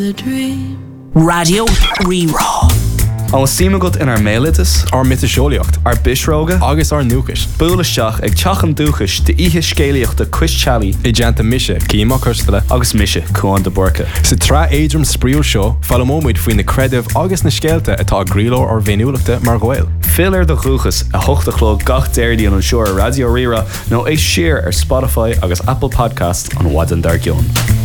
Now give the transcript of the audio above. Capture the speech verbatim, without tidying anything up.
Radio Rerá. An síime go in ar mélitas, ar mit seolaíocht, ar bisróga, agus ar nuachas. Búlaisteach ag teachan dúchas de ihe scéalaíochta Chris Challey, I deanta mise, címa custala, agus mise Cuan de Borca. Sa trá éidrim spríúil seo, fallmóid faoin na creidimh agus na scéalta atá grílór ar bhéniúlachta mar ghail. Filar de chuchas a hochtachló gach déirdí an seoir Radio Rerá nó é siar ar Spotify agus Apple Podcast an Wadan Dargion.